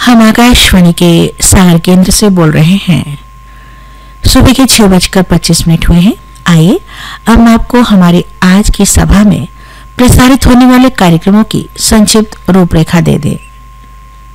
हम आकाशवाणी के सागर केंद्र से बोल रहे हैं। सुबह के 6:25 हुए हैं। आइए अब मैं आपको हमारे आज की सभा में प्रसारित होने वाले कार्यक्रमों की संक्षिप्त रूपरेखा दे दें।